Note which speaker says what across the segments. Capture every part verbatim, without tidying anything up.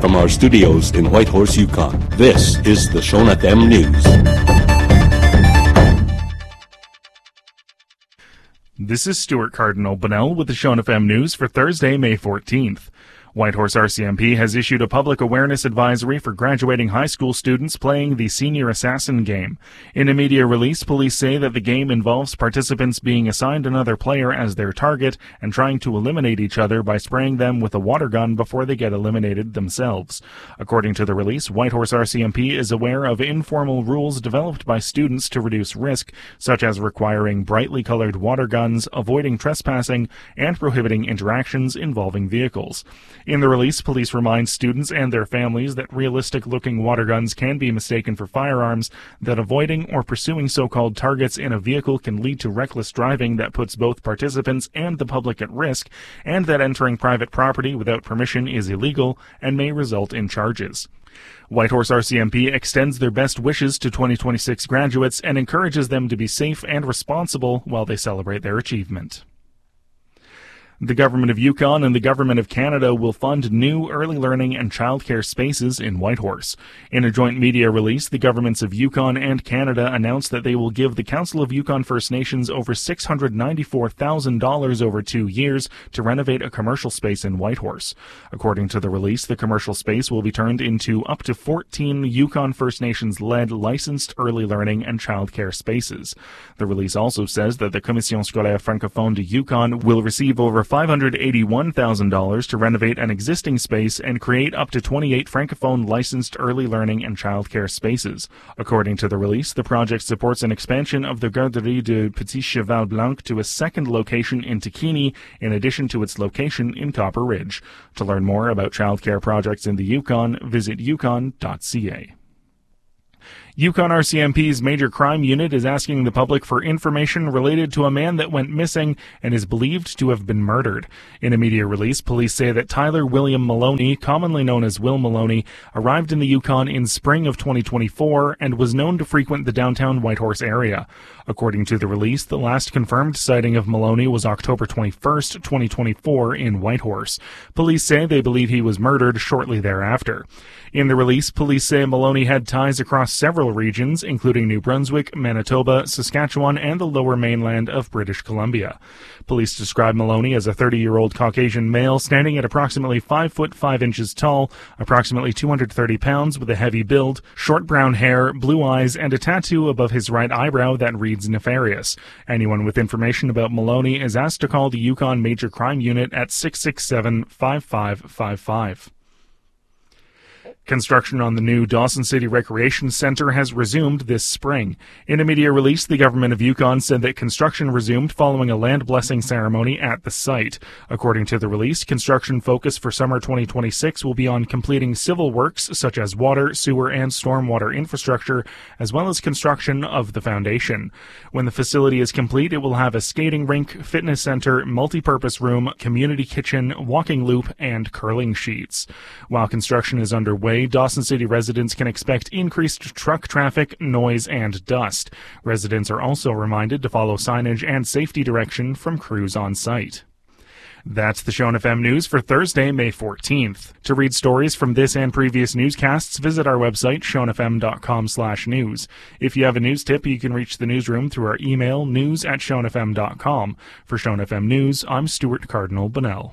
Speaker 1: From our studios in Whitehorse, Yukon, this is the Shon F M News.
Speaker 2: This is Stuart Cardinal Bunnell with the Shon F M News for Thursday, May fourteenth. Whitehorse R C M P has issued a public awareness advisory for graduating high school students playing the Senior Assassin game. In a media release, police say that the game involves participants being assigned another player as their target and trying to eliminate each other by spraying them with a water gun before they get eliminated themselves. According to the release, Whitehorse R C M P is aware of informal rules developed by students to reduce risk, such as requiring brightly colored water guns, avoiding trespassing, and prohibiting interactions involving vehicles. In the release, police remind students and their families that realistic-looking water guns can be mistaken for firearms, that avoiding or pursuing so-called targets in a vehicle can lead to reckless driving that puts both participants and the public at risk, and that entering private property without permission is illegal and may result in charges. Whitehorse R C M P extends their best wishes to twenty twenty-six graduates and encourages them to be safe and responsible while they celebrate their achievement. The Government of Yukon and the Government of Canada will fund new early learning and childcare spaces in Whitehorse. In a joint media release, the governments of Yukon and Canada announced that they will give the Council of Yukon First Nations over six hundred ninety-four thousand dollars over two years to renovate a commercial space in Whitehorse. According to the release, the commercial space will be turned into up to fourteen Yukon First Nations-led licensed early learning and childcare spaces. The release also says that the Commission Scolaire Francophone de Yukon will receive over five hundred eighty-one thousand dollars to renovate an existing space and create up to twenty-eight Francophone licensed early learning and childcare spaces. According to the release, the project supports an expansion of the Garderie de Petit Cheval Blanc to a second location in Takini, in addition to its location in Copper Ridge. To learn more about childcare projects in the Yukon, visit yukon dot c a. Yukon R C M P's Major Crime Unit is asking the public for information related to a man that went missing and is believed to have been murdered. In a media release, police say that Tyler William Maloney, commonly known as Will Maloney, arrived in the Yukon in spring of twenty twenty-four and was known to frequent the downtown Whitehorse area. According to the release, the last confirmed sighting of Maloney was October twenty-first, twenty twenty-four in Whitehorse. Police say they believe he was murdered shortly thereafter. In the release, police say Maloney had ties across several regions, including New Brunswick, Manitoba, Saskatchewan, and the lower mainland of British Columbia. Police describe Maloney as a thirty-year-old Caucasian male standing at approximately five foot five inches tall, approximately two hundred thirty pounds, with a heavy build, short brown hair, blue eyes, and a tattoo above his right eyebrow that reads nefarious. Anyone with information about Maloney is asked to call the Yukon Major Crime Unit at six six seven, five five five five. Construction on the new Dawson City Recreation Center has resumed this spring. In a media release, the Government of Yukon said that construction resumed following a land blessing ceremony at the site. According to the release, construction focus for summer twenty twenty-six will be on completing civil works such as water, sewer, and stormwater infrastructure, as well as construction of the foundation. When the facility is complete, it will have a skating rink, fitness center, multi-purpose room, community kitchen, walking loop, and curling sheets. While construction is underway, Dawson City residents can expect increased truck traffic, noise, and dust. Residents are also reminded to follow signage and safety direction from crews on site. That's the Shon F M News for Thursday, May fourteenth. To read stories from this and previous newscasts, visit our website, shon f m dot com slash news. If you have a news tip, you can reach the newsroom through our email, news at shon f m dot com. For Shon F M News, I'm Stuart Cardinal Bunnell.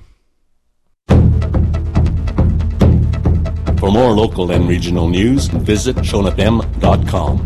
Speaker 1: For more local and regional news, visit shon f m dot com.